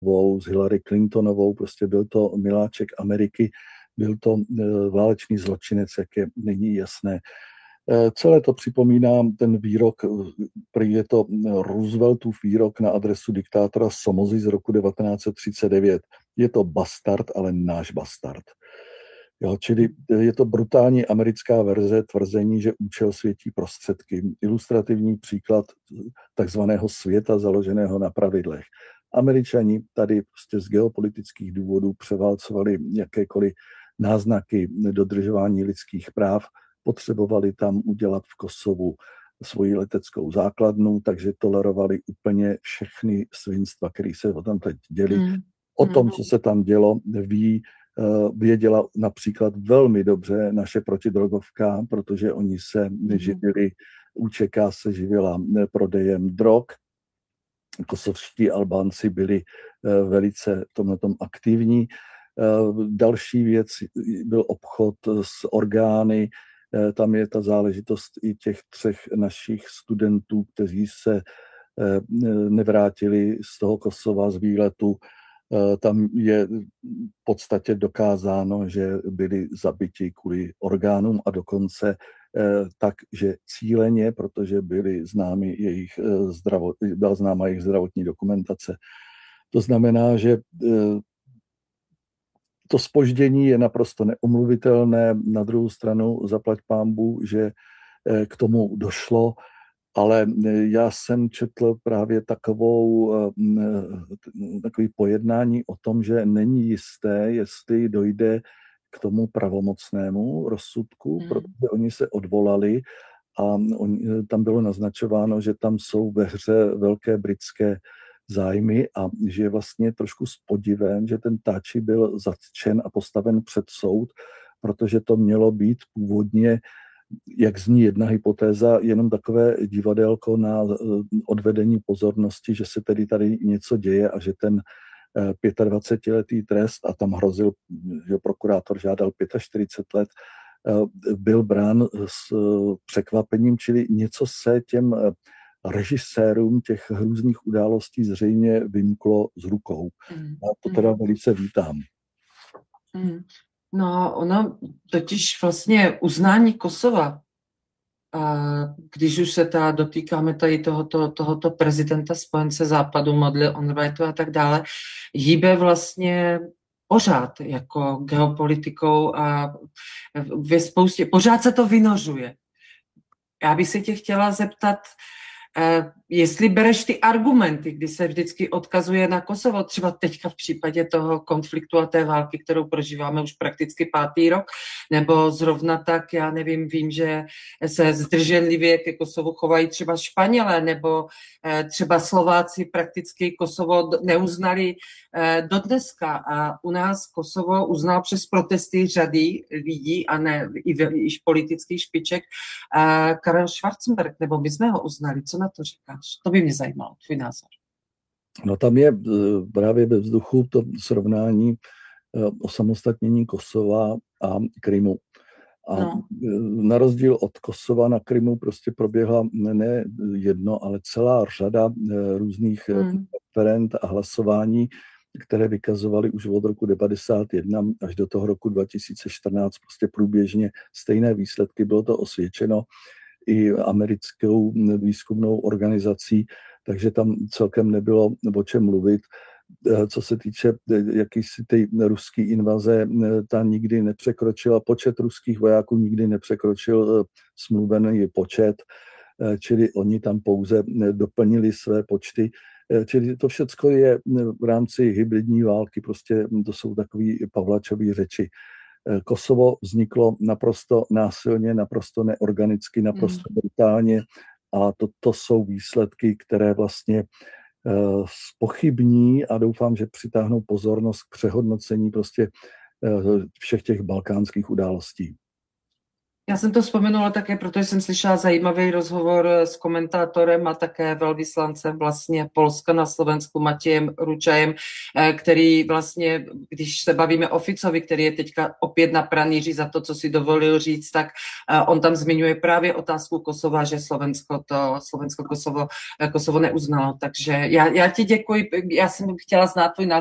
s Hillary Clintonovou, prostě byl to miláček Ameriky, byl to válečný zločinec, jak je nyní jasné. Celé to připomíná ten výrok, prý je to Rooseveltův výrok na adresu diktátora Somozy z roku 1939. Je to bastard, ale náš bastard. Jo, čili je to brutální americká verze tvrzení, že účel světí prostředky. Ilustrativní příklad takzvaného světa založeného na pravidlech. Američani tady prostě z geopolitických důvodů převálcovali jakékoliv náznaky dodržování lidských práv, potřebovali tam udělat v Kosovu svoji leteckou základnu, takže tolerovali úplně všechny svinstva, které se tam teď děli. O tom, co se tam dělo, věděla například velmi dobře naše protidrogovka, protože oni se živili, UČK se živila prodejem drog. Kosovští Albánci byli velice v tomhletom aktivní. Další věc byl obchod s orgány. Tam je ta záležitost i těch 3 našich studentů, kteří se nevrátili z toho Kosova z výletu. Tam je v podstatě dokázáno, že byli zabiti kvůli orgánům a dokonce tak, že cíleně, protože byla známa jejich zdravotní dokumentace. To znamená, že to zpoždění je naprosto neomluvitelné. Na druhou stranu zaplať pánbůh, že k tomu došlo, ale já jsem četl právě takový pojednání o tom, že není jisté, jestli dojde k tomu pravomocnému rozsudku, protože oni se odvolali a tam bylo naznačováno, že tam jsou ve hře velké britské zájmy a že je vlastně trošku s podivem, že ten Tači byl zatčen a postaven před soud, protože to mělo být původně, jak zní jedna hypotéza, jenom takové divadélko na odvedení pozornosti, že se tedy tady něco děje a že ten 25letý trest, a tam hrozil, že prokurátor žádal 45 let, byl brán s překvapením, čili něco se těm režisérům těch hrůzných událostí zřejmě vymklo z rukou. Já to teda velice vítám. No, ono totiž vlastně uznání Kosova, když už se dotýkáme tady tohoto prezidenta spojence Západu, Modly Onrajtu a tak dále, hýbe vlastně pořád jako geopolitikou a ve spoustě, pořád se to vynořuje. Já bych se tě chtěla zeptat, jestli bereš ty argumenty, kdy se vždycky odkazuje na Kosovo, třeba teďka v případě toho konfliktu a té války, kterou prožíváme už prakticky 5. rok, nebo zrovna tak, já nevím, vím, že se zdrženlivě ke Kosovu chovají třeba Španělé, nebo třeba Slováci prakticky Kosovo neuznali dodneska a u nás Kosovo uznal přes protesty řady lidí a ne i politických špiček Karel Schwarzenberg, nebo my jsme ho uznali. Co na to říkáš? To by mě zajímalo, tvůj názor. No tam je právě ve vzduchu to srovnání osamostatnění Kosova a Krymu. A na rozdíl od Kosova na Krymu prostě proběhla ne jedno, ale celá řada různých referend a hlasování, které vykazovaly už od roku 1991 až do toho roku 2014 prostě průběžně stejné výsledky. Bylo to osvědčeno i americkou výzkumnou organizací, takže tam celkem nebylo o čem mluvit. Co se týče jakýsi té ruské invaze, ta nikdy nepřekročila, počet ruských vojáků nikdy nepřekročil smluvený počet, čili oni tam pouze doplnili své počty. Čili to všecko je v rámci hybridní války, prostě to jsou takové Pavlačové řeči. Kosovo vzniklo naprosto násilně, naprosto neorganicky, naprosto brutálně a to jsou výsledky, které vlastně zpochybní a doufám, že přitáhnou pozornost k přehodnocení prostě všech těch balkánských událostí. Já jsem to vzpomenula také, protože jsem slyšela zajímavý rozhovor s komentátorem a také velvyslancem vlastně Polska na Slovensku Matějem Ručajem, který vlastně, když se bavíme o Ficovi, který je teďka opět na pranýři za to, co si dovolil říct, tak on tam zmiňuje právě otázku Kosova, že Slovensko Kosovo neuznalo. Takže já ti děkuji, já jsem chtěla znát tvůj názor